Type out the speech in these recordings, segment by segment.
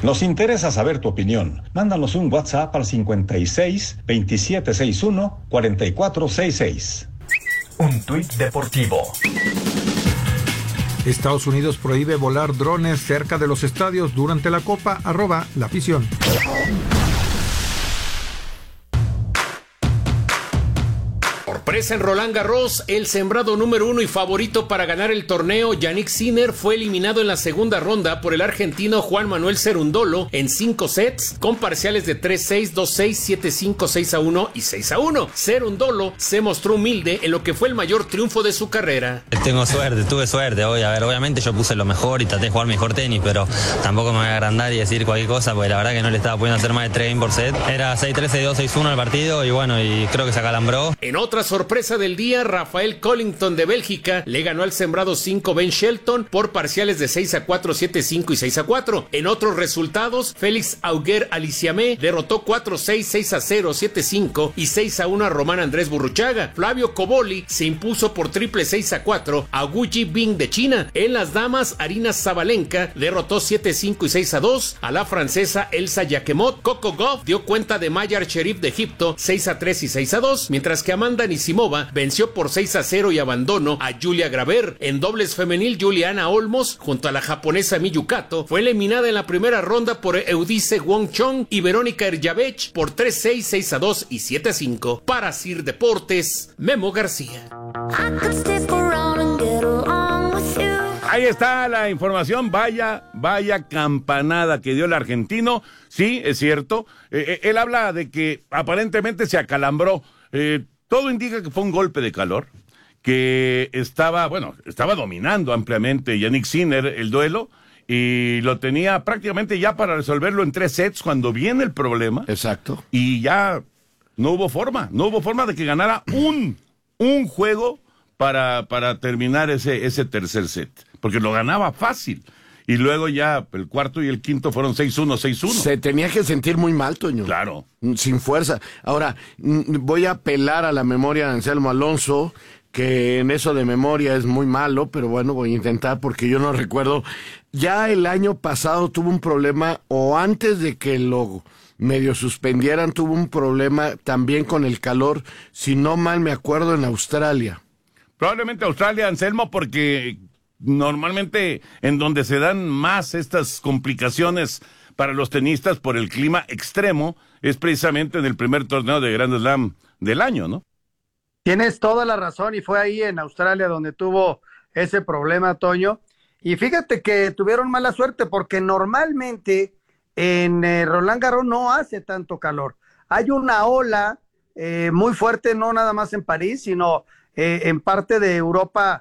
Nos interesa saber tu opinión. Mándanos un WhatsApp al 56 2761 4466. Un tuit deportivo. Estados Unidos prohíbe volar drones cerca de los estadios durante la Copa, @LaAfición. Sorpresa en Roland Garros, el sembrado número 1 y favorito para ganar el torneo, Jannik Sinner, fue eliminado en la segunda ronda por el argentino Juan Manuel Cerundolo en 5 sets, con parciales de 3-6, 2-6, 7-5, 6-1 y 6-1. Cerundolo se mostró humilde en lo que fue el mayor triunfo de su carrera. Tuve suerte hoy. A ver, obviamente yo puse lo mejor y traté de jugar mejor tenis, pero tampoco me voy a agrandar y decir cualquier cosa, porque la verdad que no le estaba pudiendo hacer más de 3 games por set. Era 6-3, 6-2, 6-1 el partido y bueno, y creo que se acalambró. En otra sorpresa del día, Rafael Collington de Bélgica le ganó al sembrado 5 Ben Shelton por parciales de 6-4, 7-5 y 6-4. En otros resultados, Félix Auger-Aliassime derrotó 4-6, 6-0, 7-5 y 6-1 a Román Andrés Burruchaga. Flavio Coboli se impuso por triple 6-4 a Wu Jibing de China. En las damas, Arina Zabalenka derrotó 7-5 y 6-2 a la francesa Elsa Jacquemot. Coco Gauff dio cuenta de Mayar Sherif de Egipto 6-3 y 6-2, mientras que Amanda Anisimova venció por 6-0 y abandono a Julia Graver. En dobles femenil, Juliana Olmos, junto a la japonesa Miyukato, fue eliminada en la primera ronda por Eunice Wong Chong y Verónica Erjavech por 3-6, 6-2 y 7-5. Para Sir Deportes, Memo García. Ahí está la información, vaya campanada que dio el argentino. Sí, es cierto, él habla de que aparentemente se acalambró. Todo indica que fue un golpe de calor, que estaba dominando ampliamente Jannik Sinner el duelo y lo tenía prácticamente ya para resolverlo en 3 sets cuando viene el problema. Exacto. Y ya no hubo forma de que ganara un juego para terminar ese tercer set, porque lo ganaba fácil. Y luego ya el cuarto y el quinto fueron 6-1, 6-1. Se tenía que sentir muy mal, Toño. Claro. Sin fuerza. Ahora, voy a apelar a la memoria de Anselmo Alonso, que en eso de memoria es muy malo, pero bueno, voy a intentar porque yo no recuerdo. Ya el año pasado tuvo un problema, o antes de que lo medio suspendieran, tuvo un problema también con el calor, si no mal me acuerdo, en Australia. Probablemente Australia, Anselmo, porque normalmente en donde se dan más estas complicaciones para los tenistas por el clima extremo es precisamente en el primer torneo de Grand Slam del año, ¿no? Tienes toda la razón, y fue ahí en Australia donde tuvo ese problema, Toño. Y fíjate que tuvieron mala suerte porque normalmente en Roland Garros no hace tanto calor. Hay una ola muy fuerte, no nada más en París, sino en parte de Europa,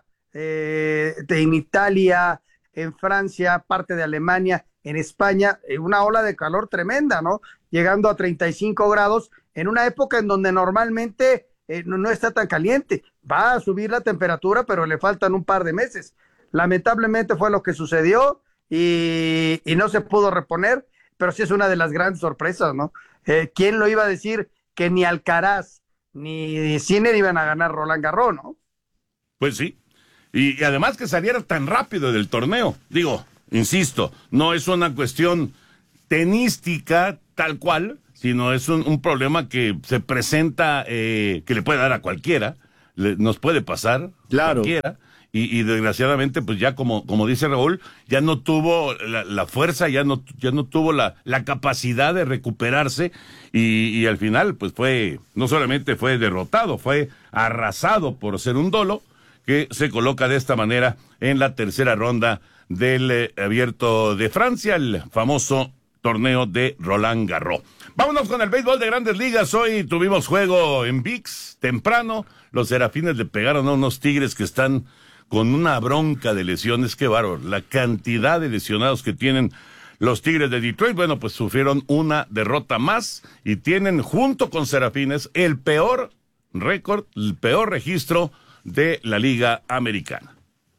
en Italia, en Francia, parte de Alemania, en España, una ola de calor tremenda, ¿no? Llegando a 35 grados en una época en donde normalmente no está tan caliente. Va a subir la temperatura, pero le faltan un par de meses. Lamentablemente fue lo que sucedió y no se pudo reponer, pero sí es una de las grandes sorpresas, ¿no? ¿Quién lo iba a decir que ni Alcaraz ni Sinner iban a ganar Roland Garros, ¿no? Pues sí. Y además que saliera tan rápido del torneo. Digo, insisto, no es una cuestión tenística tal cual, sino es un problema que se presenta, que le puede dar a cualquiera, nos puede pasar, claro, cualquiera, y desgraciadamente, pues ya como dice Raúl, ya no tuvo la fuerza, ya no tuvo la capacidad de recuperarse, y al final, pues no solamente fue derrotado, fue arrasado por Cerundolo, que se coloca de esta manera en la tercera ronda del Abierto de Francia, el famoso torneo de Roland Garros. Vámonos con el béisbol de Grandes Ligas. Hoy tuvimos juego en ViX temprano. Los Serafines le pegaron a unos Tigres que están con una bronca de lesiones. Qué bárbaro, la cantidad de lesionados que tienen los Tigres de Detroit. Bueno, pues sufrieron una derrota más y tienen, junto con Serafines, el peor récord, el peor registro de la Liga Americana.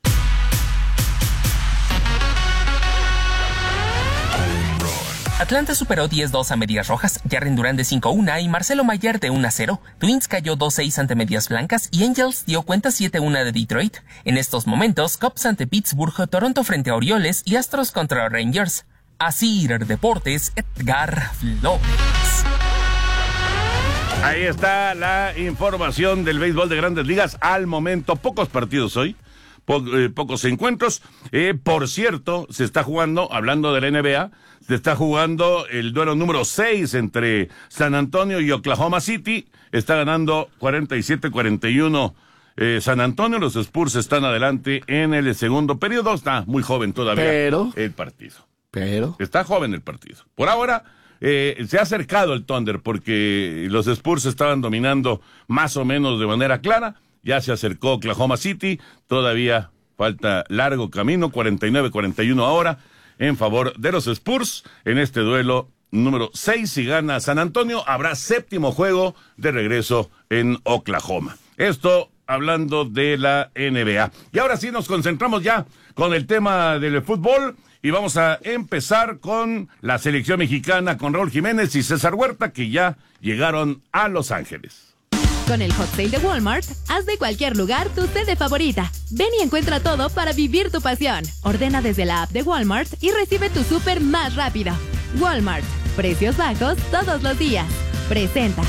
Atlanta superó 10-2 a Medias Rojas, Jarren Durán de 5-1 y Marcelo Mayer de 1-0. Twins cayó 2-6 ante Medias Blancas y Angels dio cuenta 7-1 de Detroit. En estos momentos, Cubs ante Pittsburgh, Toronto frente a Orioles y Astros contra Rangers. Asir Deportes, Edgar Flores. Ahí está la información del béisbol de Grandes Ligas. Al momento, pocos partidos hoy, pocos encuentros. Por cierto, se está jugando, hablando de la NBA, se está jugando el duelo número 6 entre San Antonio y Oklahoma City. Está ganando 47-41 San Antonio. Los Spurs están adelante en el segundo periodo. Está muy joven todavía el partido. Está joven el partido. Por ahora se ha acercado el Thunder porque los Spurs estaban dominando más o menos de manera clara. Ya se acercó Oklahoma City. Todavía falta largo camino. 49-41 ahora en favor de los Spurs en este duelo número 6. Si gana San Antonio, habrá séptimo juego de regreso en Oklahoma. Esto hablando de la NBA. Y ahora sí nos concentramos ya con el tema del fútbol y vamos a empezar con la selección mexicana, con Raúl Jiménez y César Huerta, que ya llegaron a Los Ángeles. Con el Hot Sale de Walmart, haz de cualquier lugar tu sede favorita. Ven y encuentra todo para vivir tu pasión. Ordena desde la app de Walmart y recibe tu súper más rápido. Walmart, precios bajos todos los días. Presenta.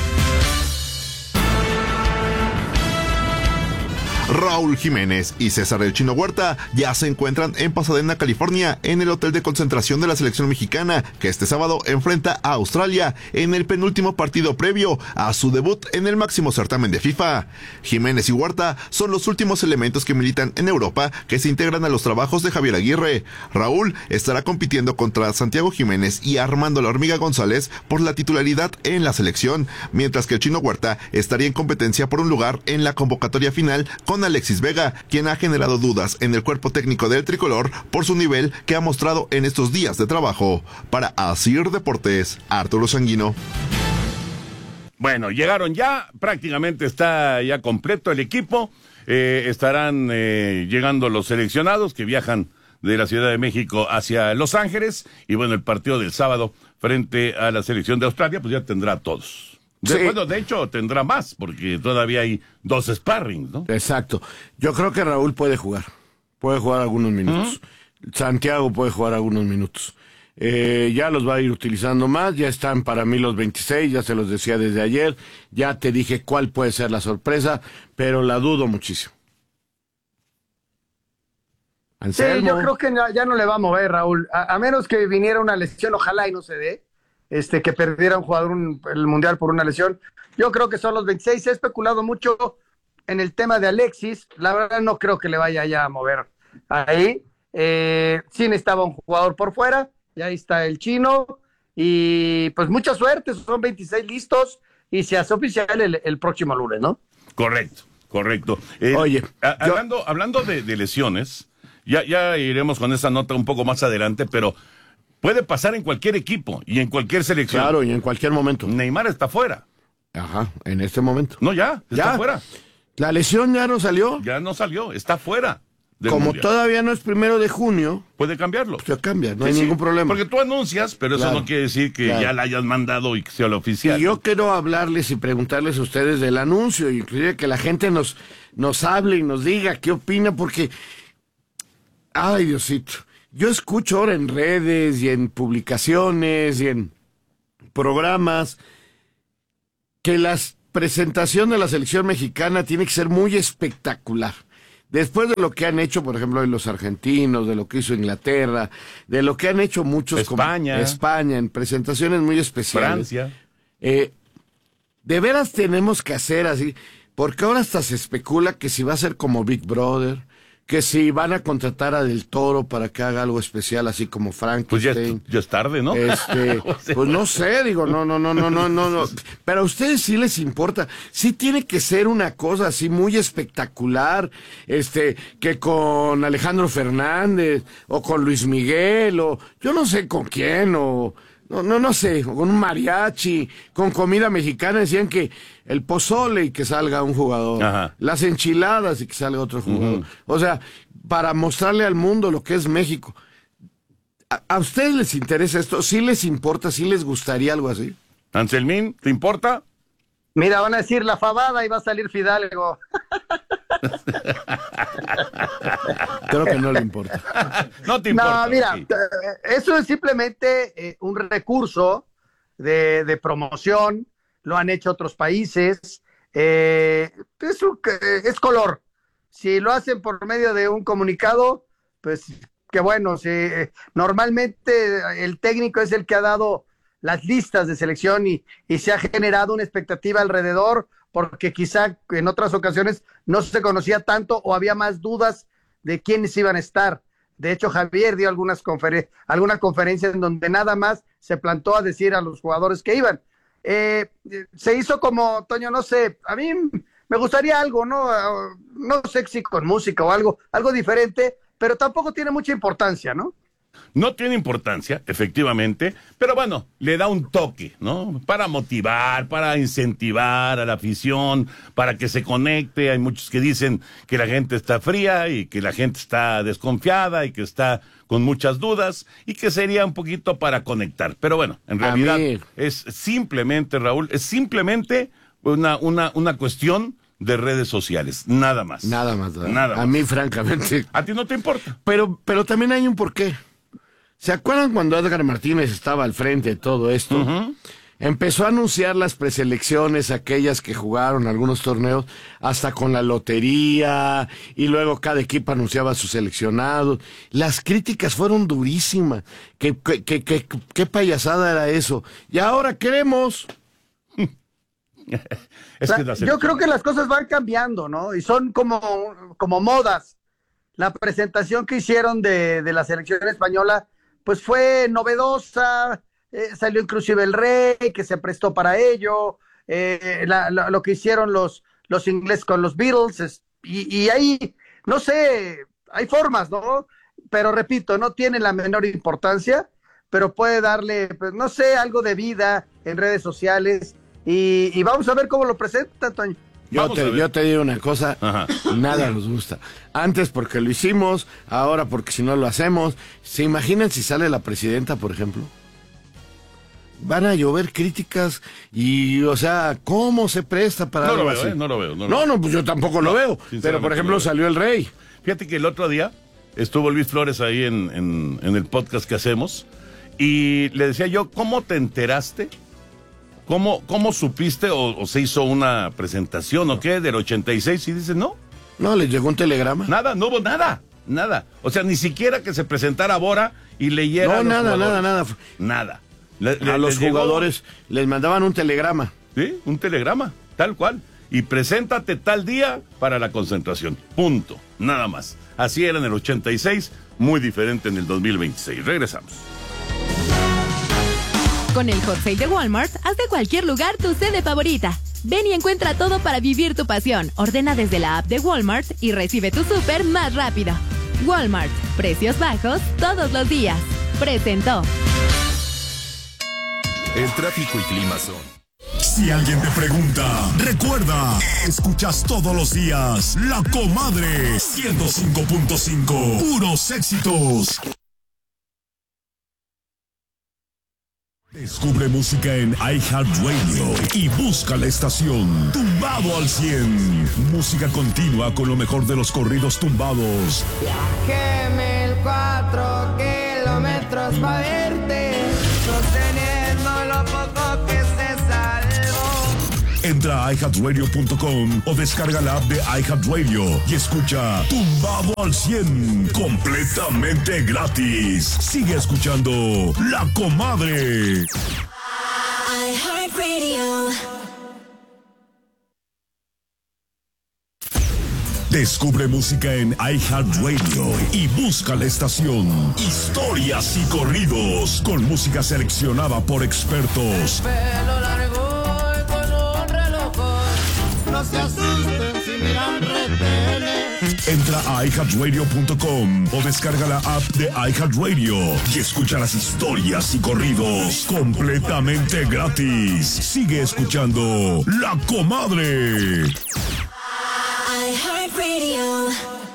Raúl Jiménez y César El Chino Huerta ya se encuentran en Pasadena, California, en el hotel de concentración de la selección mexicana, que este sábado enfrenta a Australia en el penúltimo partido previo a su debut en el máximo certamen de FIFA. Jiménez y Huerta son los últimos elementos que militan en Europa que se integran a los trabajos de Javier Aguirre. Raúl estará compitiendo contra Santiago Jiménez y Armando La Hormiga González por la titularidad en la selección, mientras que el Chino Huerta estaría en competencia por un lugar en la convocatoria final con Alexis Vega, quien ha generado dudas en el cuerpo técnico del tricolor por su nivel que ha mostrado en estos días de trabajo. Para Asir Deportes, Arturo Sanguino. Bueno, llegaron ya, prácticamente está ya completo el equipo. Estarán llegando los seleccionados que viajan de la Ciudad de México hacia Los Ángeles. Y bueno, el partido del sábado frente a la selección de Australia, pues ya tendrá a todos. Bueno, de hecho, tendrá más, porque todavía hay 2 sparrings, ¿no? Exacto. Yo creo que Raúl puede jugar algunos minutos. Santiago puede jugar algunos minutos. Ya los va a ir utilizando más, ya están para mí los 26, ya se los decía desde ayer, ya te dije cuál puede ser la sorpresa, pero la dudo muchísimo. Anselmo. Sí, yo creo que ya no le va a mover, Raúl, a menos que viniera una lesión, ojalá y no se dé. Que perdiera un jugador el Mundial por una lesión. Yo creo que son los 26. He especulado mucho en el tema de Alexis. La verdad no creo que le vaya ya a mover ahí. Sí necesitaba un jugador por fuera. Y ahí está el Chino. Y pues mucha suerte. Son 26 listos. Y se hace oficial el próximo lunes, ¿no? Correcto. Oye, hablando de lesiones, ya iremos con esa nota un poco más adelante, pero puede pasar en cualquier equipo y en cualquier selección. Claro, y en cualquier momento. Neymar está fuera. Ajá, en este momento. No, está fuera. ¿La lesión ya no salió? Ya no salió, está fuera. Como mundial. Todavía no es 1 de junio. Puede cambiarlo. Se cambia, no hay ningún problema. Porque tú anuncias, pero eso no quiere decir que ya la hayas mandado y que sea lo oficial. Y yo quiero hablarles y preguntarles a ustedes del anuncio, inclusive que la gente nos hable y nos diga qué opina, porque, ay Diosito, yo escucho ahora en redes y en publicaciones y en programas que la presentación de la selección mexicana tiene que ser muy espectacular. Después de lo que han hecho, por ejemplo, los argentinos, de lo que hizo Inglaterra, de lo que han hecho muchos España, en presentaciones muy especiales. Francia. De veras tenemos que hacer así, porque ahora hasta se especula que si va a ser como Big Brother, que si van a contratar a Del Toro para que haga algo especial, así como Frankenstein. Pues ya es tarde, ¿no? Pues no sé, digo, no. Pero a ustedes sí les importa. Sí tiene que ser una cosa así muy espectacular, que con Alejandro Fernández, o con Luis Miguel, o yo no sé con quién, o no sé, con un mariachi, con comida mexicana. Decían que el pozole y que salga un jugador. Ajá. Las enchiladas y que salga otro jugador. O sea, para mostrarle al mundo lo que es México. ¿A ustedes les interesa esto? ¿Sí les importa? ¿Sí les gustaría algo así? Anselmín, ¿te importa? Mira, van a decir la fabada y va a salir Fidalgo. Creo que no le importa. No te importa. No, mira, sí. eso es simplemente un recurso de promoción, lo han hecho otros países, es color. Si lo hacen por medio de un comunicado, pues que bueno, normalmente el técnico es el que ha dado las listas de selección y se ha generado una expectativa alrededor, porque quizá en otras ocasiones no se conocía tanto o había más dudas de quiénes iban a estar. De hecho, Javier dio alguna conferencia en donde nada más se plantó a decir a los jugadores que iban. Se hizo como, Toño, no sé, a mí me gustaría algo, no sexy con música o algo diferente, pero tampoco tiene mucha importancia, ¿no? No tiene importancia, efectivamente, pero bueno, le da un toque, ¿no? Para motivar, para incentivar a la afición, para que se conecte. Hay muchos que dicen que la gente está fría y que la gente está desconfiada y que está con muchas dudas y que sería un poquito para conectar. Pero bueno, en realidad es simplemente, Raúl, es simplemente una cuestión de redes sociales, nada más. Nada más. Nada más. A mí, francamente. ¿A ti no te importa? Pero también hay un porqué. ¿Se acuerdan cuando Edgar Martínez estaba al frente de todo esto? Uh-huh. Empezó a anunciar las preselecciones, aquellas que jugaron algunos torneos, hasta con la lotería, y luego cada equipo anunciaba a sus seleccionados. Las críticas fueron durísimas. ¿Qué payasada era eso? Y ahora queremos... Yo creo que las cosas van cambiando, ¿no? Y son como modas. La presentación que hicieron de la selección española, pues fue novedosa, salió inclusive el Rey, que se prestó para ello, lo que hicieron los ingleses con los Beatles, y ahí, no sé, hay formas, ¿no? Pero repito, no tiene la menor importancia, pero puede darle, pues, no sé, algo de vida en redes sociales, y vamos a ver cómo lo presenta, Toño. Yo te digo una cosa, ajá, nada nos gusta. Antes porque lo hicimos, ahora porque si no lo hacemos. ¿Se imaginan si sale la presidenta, por ejemplo? Van a llover críticas y, o sea, ¿cómo se presta para algo así? No lo veo. No, pues yo tampoco lo veo. Pero, por ejemplo, salió el Rey. Fíjate que el otro día estuvo Luis Flores ahí en el podcast que hacemos y le decía yo, ¿cómo te enteraste? ¿Cómo supiste o se hizo una presentación o qué del 86? Y dice, no. No, les llegó un telegrama. Nada, no hubo nada. O sea, ni siquiera que se presentara Bora y leyera. No, nada. Nada. A los jugadores les mandaban un telegrama. Sí, un telegrama, tal cual. Y preséntate tal día para la concentración. Punto. Nada más. Así era en el 86, muy diferente en el 2026. Regresamos. Con el Hot Sale de Walmart, haz de cualquier lugar tu sede favorita. Ven y encuentra todo para vivir tu pasión. Ordena desde la app de Walmart y recibe tu súper más rápido. Walmart, precios bajos todos los días. Presentó. El tráfico y clima son. Si alguien te pregunta, recuerda, escuchas todos los días La Comadre 105.5, puros éxitos. Descubre música en iHeartRadio y busca la estación Tumbado al 100. Música continua con lo mejor de los corridos tumbados. Viajé 1,004 kilómetros para verte, sosteniendo lo poco que se salvó. Entra a iHeartRadio.com o descarga la app de iHeartRadio y escucha Tumbado al 100 completamente gratis. Sigue escuchando La Comadre. iHeartRadio. Descubre música en iHeartRadio y busca la estación Historias y Corridos con música seleccionada por expertos. Pelo largo y con un reloj. No se asusten si miran retenes. Entra a iHeartRadio.com o descarga la app de iHeartRadio y escucha las historias y corridos completamente gratis. Sigue escuchando La Comadre. iHeartRadio.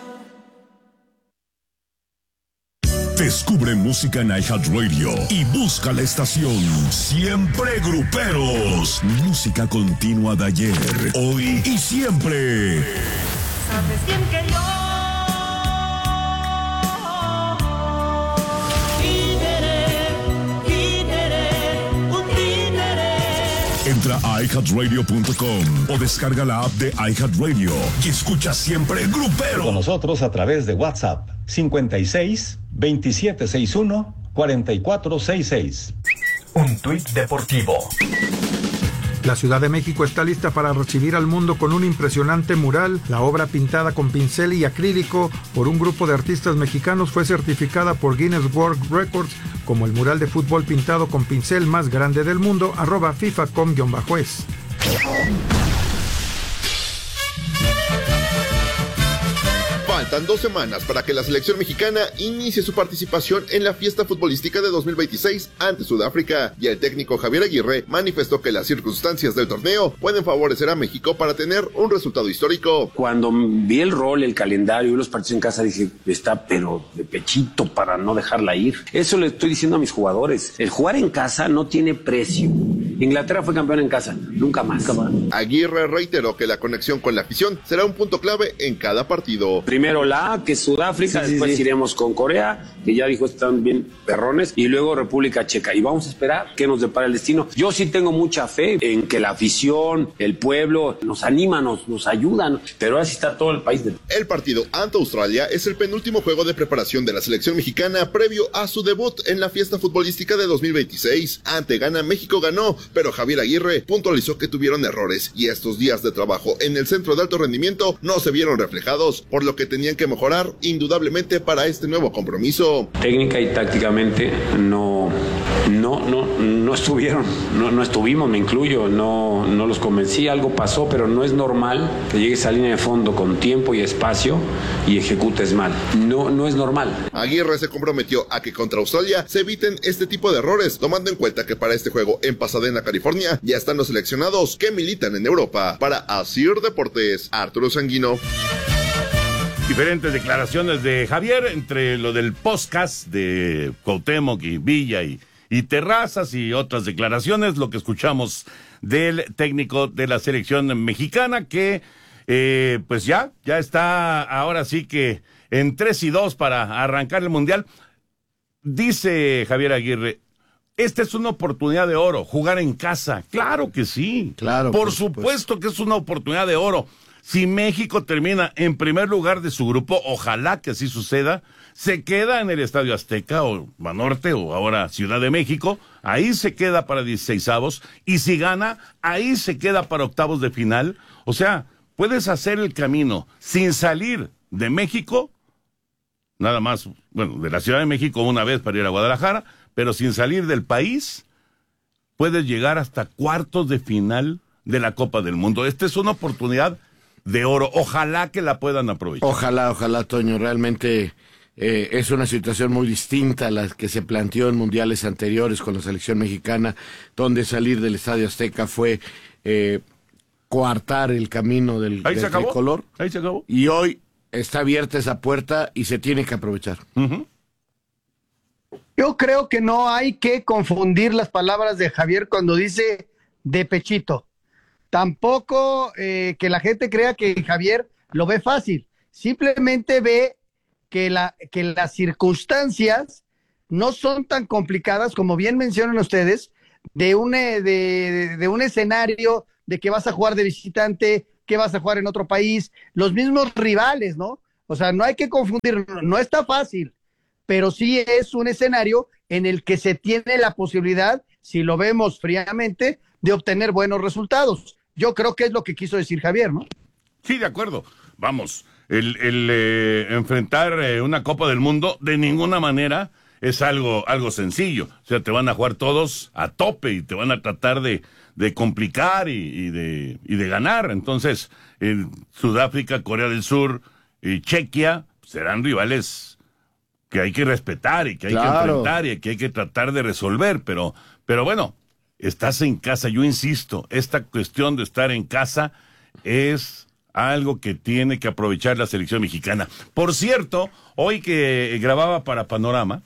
Descubre música en iHeartRadio y busca la estación Siempre Gruperos. Música continua de ayer, hoy y siempre. sabes bien que yo Entra a iHeartRadio.com o descarga la app de iHeartRadio y escucha siempre Grupero. Con nosotros a través de WhatsApp 56 2761 4466. Un tuit deportivo. La Ciudad de México está lista para recibir al mundo con un impresionante mural. La obra pintada con pincel y acrílico por un grupo de artistas mexicanos fue certificada por Guinness World Records como el mural de fútbol pintado con pincel más grande del mundo, @FIFA.com_es. Faltan 2 semanas para que la selección mexicana inicie su participación en la fiesta futbolística de 2026 ante Sudáfrica, y el técnico Javier Aguirre manifestó que las circunstancias del torneo pueden favorecer a México para tener un resultado histórico. Cuando vi el rol, el calendario y los partidos en casa, dije, está pero de pechito para no dejarla ir. Eso le estoy diciendo a mis jugadores. El jugar en casa no tiene precio. Inglaterra fue campeón en casa, nunca más. Aguirre reiteró que la conexión con la afición será un punto clave en cada partido. Primero que es Sudáfrica, después iremos con Corea, que ya dijo están bien perrones, y luego República Checa. Y vamos a esperar qué nos depara el destino. Yo sí tengo mucha fe en que la afición, el pueblo, nos anima, nos ayudan, pero ahora sí está todo el país. El partido ante Australia es el penúltimo juego de preparación de la selección mexicana previo a su debut en la fiesta futbolística de 2026. Ante Ghana, México ganó, pero Javier Aguirre puntualizó que tuvieron errores y estos días de trabajo en el centro de alto rendimiento no se vieron reflejados, por lo que tenían que mejorar indudablemente para este nuevo compromiso. Técnica y tácticamente no estuvimos, me incluyo, no los convencí, algo pasó, pero no es normal que llegues a línea de fondo con tiempo y espacio y ejecutes mal. No es normal. Aguirre se comprometió a que contra Australia se eviten este tipo de errores, tomando en cuenta que para este juego en Pasadena, California, ya están los seleccionados que militan en Europa. Para Asir Deportes, Arturo Sanguino. Diferentes declaraciones de Javier entre lo del podcast de Cuauhtémoc y Villa y Terrazas y otras declaraciones, lo que escuchamos del técnico de la selección mexicana que pues ya está ahora sí que en 3-2 para arrancar el Mundial. Dice Javier Aguirre, esta es una oportunidad de oro, jugar en casa. Claro que sí, claro, por supuesto que es una oportunidad de oro. Si México termina en primer lugar de su grupo, ojalá que así suceda, se queda en el Estadio Azteca o Banorte o ahora Ciudad de México, ahí se queda para 16avos, y si gana, ahí se queda para octavos de final. O sea, puedes hacer el camino sin salir de México, nada más, bueno, de la Ciudad de México una vez para ir a Guadalajara, pero sin salir del país, puedes llegar hasta cuartos de final de la Copa del Mundo. Esta es una oportunidad de oro. Ojalá que la puedan aprovechar. Ojalá, Toño. Realmente es una situación muy distinta a la que se planteó en mundiales anteriores con la selección mexicana, donde salir del Estadio Azteca fue coartar el camino del tricolor. Ahí se acabó. Y hoy está abierta esa puerta y se tiene que aprovechar. Uh-huh. Yo creo que no hay que confundir las palabras de Javier cuando dice de pechito. Tampoco que la gente crea que Javier lo ve fácil. Simplemente ve que las circunstancias no son tan complicadas, como bien mencionan ustedes, de un escenario de que vas a jugar de visitante, que vas a jugar en otro país, los mismos rivales, ¿no? O sea, no hay que confundir, no está fácil, pero sí es un escenario en el que se tiene la posibilidad, si lo vemos fríamente, de obtener buenos resultados. Yo creo que es lo que quiso decir Javier, ¿no? Sí, de acuerdo. Vamos, el enfrentar una Copa del Mundo de ninguna manera es algo sencillo. O sea, te van a jugar todos a tope y te van a tratar de complicar y de ganar. Entonces, Sudáfrica, Corea del Sur y Chequia serán rivales que hay que respetar y que hay que enfrentar y que hay que tratar de resolver. Pero bueno, estás en casa. Yo insisto, esta cuestión de estar en casa es algo que tiene que aprovechar la selección mexicana. Por cierto, hoy que grababa para Panorama,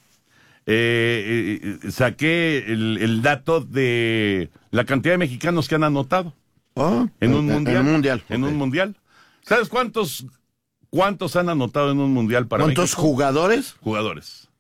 saqué el dato de la cantidad de mexicanos que han anotado en un mundial. En un mundial. ¿Sabes cuántos ¿cuántos han anotado en un mundial para México? ¿Cuántos jugadores? Jugadores.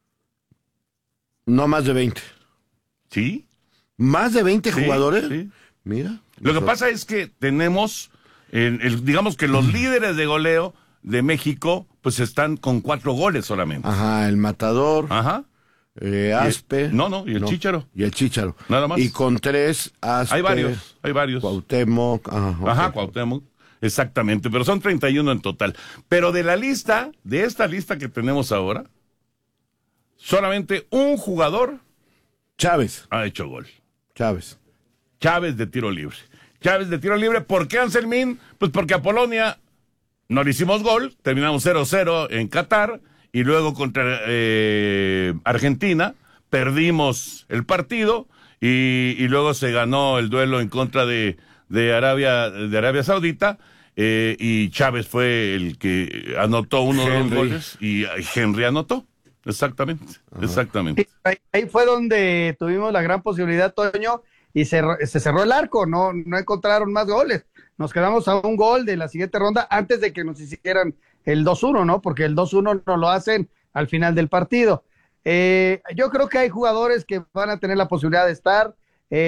No más de 20. ¿Sí? ¿Más de 20 jugadores? Sí. Mira. Lo que pasa es que tenemos, digamos que los líderes de goleo de México, pues están con 4 goles solamente. Ajá, el Matador. Ajá. Aspe. Y el Chícharo. Y el Chícharo. Nada más. Y con 3, Aspe. Hay varios. Cuauhtémoc. Ajá, Cuauhtémoc. Exactamente, pero son 31 en total. Pero de esta lista que tenemos ahora, solamente un jugador Chávez ha hecho gol. Chávez de tiro libre. ¿Por qué, Anselmín? Pues porque a Polonia no le hicimos gol, terminamos 0-0 en Qatar, y luego contra Argentina perdimos el partido, y luego se ganó el duelo en contra de Arabia Saudita, y Chávez fue el que anotó uno de los goles, y Henry anotó. Exactamente. Ahí fue donde tuvimos la gran posibilidad, Toño, y se cerró el arco, no encontraron más goles. Nos quedamos a un gol de la siguiente ronda antes de que nos hicieran el 2-1, ¿no? Porque el 2-1 nos lo hacen al final del partido. Yo creo que hay jugadores que van a tener la posibilidad de estar.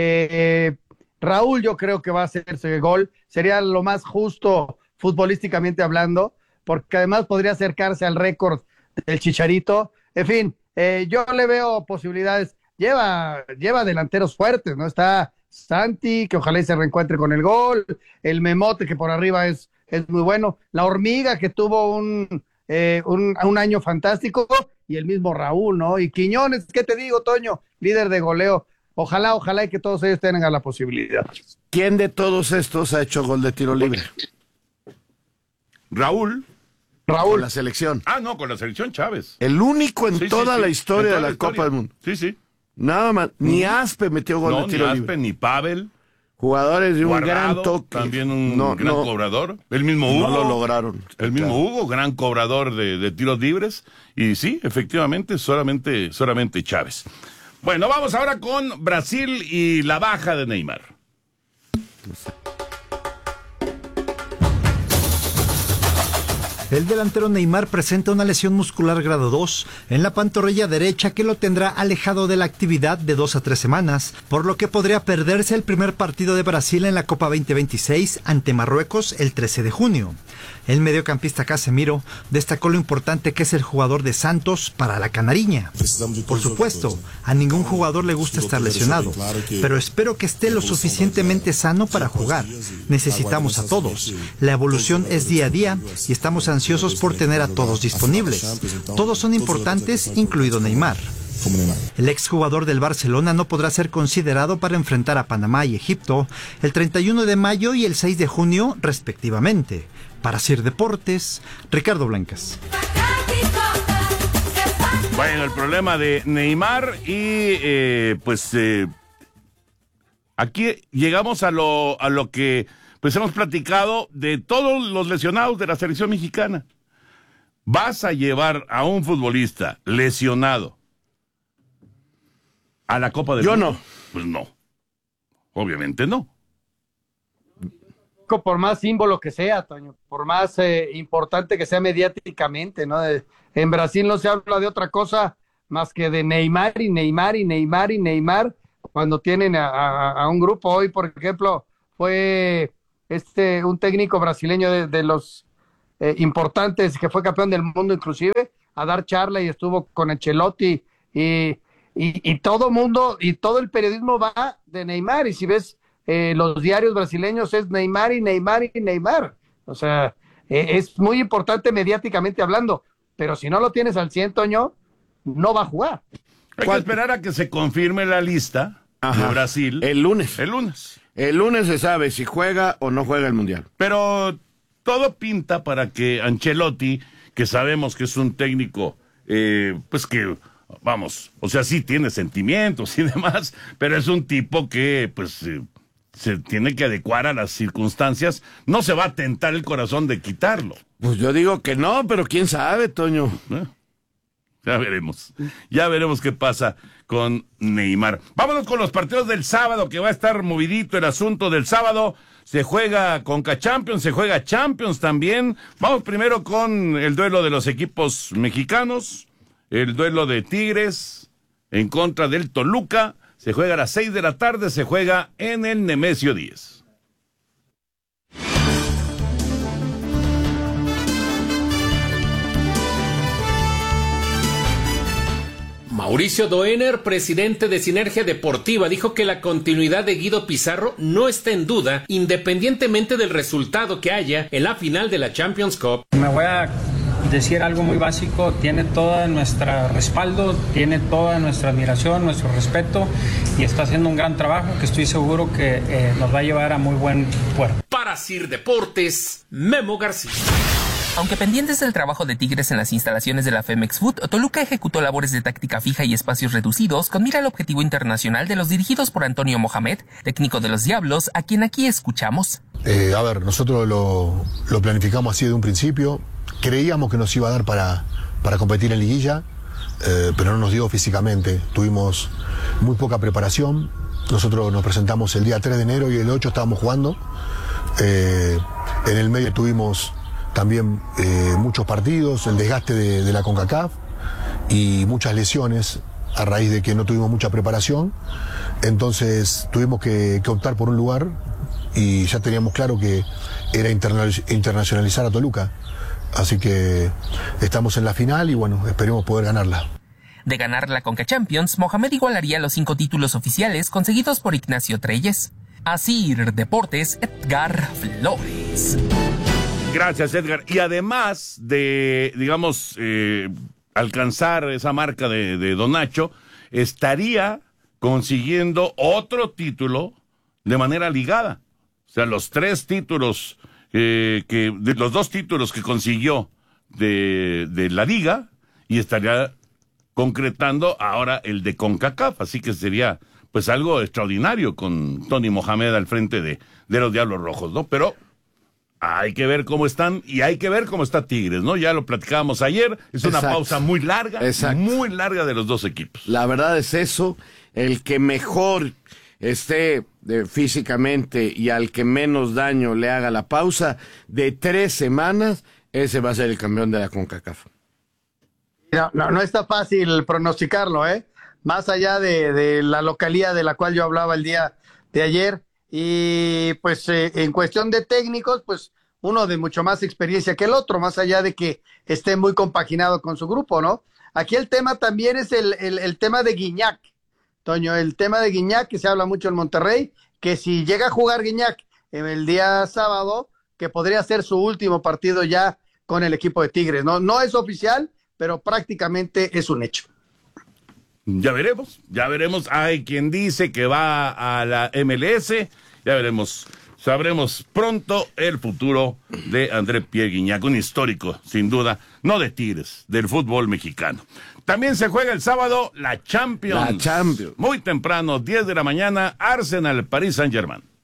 Raúl, yo creo que va a hacerse gol. Sería lo más justo futbolísticamente hablando, porque además podría acercarse al récord del Chicharito. En fin, yo le veo posibilidades. Lleva delanteros fuertes, ¿no? Está Santi, que ojalá y se reencuentre con el gol, el Memote, que por arriba es muy bueno, la Hormiga, que tuvo un año fantástico, y el mismo Raúl, ¿no? Y Quiñones, ¿qué te digo, Toño? Líder de goleo. Ojalá y que todos ellos tengan la posibilidad. ¿Quién de todos estos ha hecho gol de tiro libre? Raúl. Con la selección. No, con la selección Chávez. El único en toda la historia de la Copa del Mundo. Sí. Nada más. Ni Aspe metió gol de tiro libre. Ni Aspe, ni Pavel. Jugadores de un gran toque. También un gran cobrador. El mismo Hugo. No lo lograron. El mismo Hugo, gran cobrador de tiros libres. Y sí, efectivamente, solamente Chávez. Bueno, vamos ahora con Brasil y la baja de Neymar. El delantero Neymar presenta una lesión muscular grado 2 en la pantorrilla derecha que lo tendrá alejado de la actividad de 2 a 3 semanas, por lo que podría perderse el primer partido de Brasil en la Copa 2026 ante Marruecos el 13 de junio. El mediocampista Casemiro destacó lo importante que es el jugador de Santos para la canariña. Por supuesto, a ningún jugador le gusta estar lesionado, pero espero que esté lo suficientemente sano para jugar. Necesitamos a todos. La evolución es día a día y estamos ansiosos por tener a todos disponibles. Todos son importantes, incluido Neymar. El exjugador del Barcelona no podrá ser considerado para enfrentar a Panamá y Egipto el 31 de mayo y el 6 de junio, respectivamente. Para Sir Deportes, Ricardo Blancas. Bueno, el problema de Neymar y aquí llegamos a lo que pues hemos platicado de todos los lesionados de la selección mexicana. ¿Vas a llevar a un futbolista lesionado a la Copa del Mundo? Yo no. Pues no. Obviamente no. Por más símbolo que sea, Toño, por más importante que sea mediáticamente, ¿no? En Brasil no se habla de otra cosa más que de Neymar y Neymar y Neymar y Neymar, cuando tienen a un grupo. Hoy, por ejemplo, fue un técnico brasileño de los importantes, que fue campeón del mundo inclusive, a dar charla, y estuvo con Ancelotti, y todo mundo y todo el periodismo va de Neymar, y si ves los diarios brasileños es Neymar y Neymar y Neymar. O sea, es muy importante mediáticamente hablando, pero si no lo tienes al 100, Toño, no va a jugar. Hay que esperar a que se confirme la lista de Brasil. El lunes. El lunes se sabe si juega o no juega el Mundial. Pero todo pinta para que Ancelotti, que sabemos que es un técnico, pues que, vamos, o sea, sí tiene sentimientos y demás, pero es un tipo que, pues, se tiene que adecuar a las circunstancias. No se va a tentar el corazón de quitarlo. Pues yo digo que no, pero quién sabe, Toño. Ya veremos qué pasa con Neymar. Vámonos con los partidos del sábado, que va a estar movidito el asunto del sábado. Se juega Conca Champions, se juega Champions también. Vamos primero con el duelo de los equipos mexicanos. El duelo de Tigres en contra del Toluca. Se juega a las 6 de la tarde, se juega en el Nemesio 10. Mauricio Doener, presidente de Sinergia Deportiva, dijo que la continuidad de Guido Pizarro no está en duda, independientemente del resultado que haya en la final de la Champions Cup. Me voy a decir algo muy básico: tiene todo nuestro respaldo, tiene toda nuestra admiración, nuestro respeto, y está haciendo un gran trabajo que estoy seguro que nos va a llevar a muy buen puerto. Para Sir Deportes, Memo García. Aunque pendientes del trabajo de Tigres en las instalaciones de la Femex Food, Toluca ejecutó labores de táctica fija y espacios reducidos con mira al objetivo internacional de los dirigidos por Antonio Mohamed, técnico de los Diablos, a quien aquí escuchamos. Nosotros lo planificamos así de un principio. Creíamos que nos iba a dar para competir en liguilla, pero no nos dio físicamente. Tuvimos muy poca preparación. Nosotros nos presentamos el día 3 de enero y el 8 estábamos jugando. En el medio tuvimos también muchos partidos, el desgaste de la CONCACAF y muchas lesiones a raíz de que no tuvimos mucha preparación. Entonces tuvimos que optar por un lugar y ya teníamos claro que era internacionalizar a Toluca. Así que estamos en la final y bueno, esperemos poder ganarla. De ganar la Conca Champions, Mohamed igualaría los 5 títulos oficiales conseguidos por Ignacio Treyes. Asir Deportes, Edgar Flores. Gracias, Edgar. Y además de, digamos, alcanzar esa marca de Don Nacho, estaría consiguiendo otro título de manera ligada. O sea, los 3 títulos, de los 2 títulos que consiguió de la Liga, y estaría concretando ahora el de CONCACAF. Así que sería pues algo extraordinario con Tony Mohamed al frente de los Diablos Rojos, ¿no? Pero hay que ver cómo están y hay que ver cómo está Tigres, ¿no? Ya lo platicábamos ayer, es una pausa muy larga, muy larga de los dos equipos. La verdad es eso, el que mejor esté físicamente y al que menos daño le haga la pausa de 3 semanas, ese va a ser el campeón de la CONCACAF. No está fácil pronosticarlo, más allá de la localía de la cual yo hablaba el día de ayer. Y pues en cuestión de técnicos, pues uno de mucho más experiencia que el otro, más allá de que esté muy compaginado con su grupo, ¿no? Aquí el tema también es el tema de Guiñac, Toño, el tema de Guiñac, que se habla mucho en Monterrey, que si llega a jugar Guiñac el día sábado, que podría ser su último partido ya con el equipo de Tigres, ¿no? No es oficial, pero prácticamente es un hecho. Ya veremos. Hay quien dice que va a la MLS. Ya veremos. Sabremos pronto el futuro de André Pierre Guignac, un histórico, sin duda, no de Tigres, del fútbol mexicano. También se juega el sábado la Champions. Muy temprano, 10 de la mañana, Arsenal, Paris Saint-Germain.